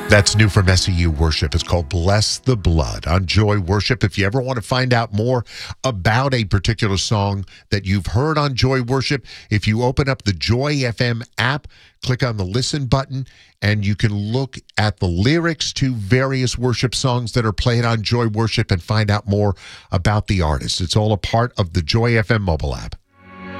That's new from SEU Worship. It's called Bless the Blood on Joy Worship. If you ever want to find out more about a particular song that you've heard on Joy Worship, if you open up the Joy FM app, click on the listen button, and you can look at the lyrics to various worship songs that are played on Joy Worship and find out more about the artist. It's all a part of the Joy FM mobile app.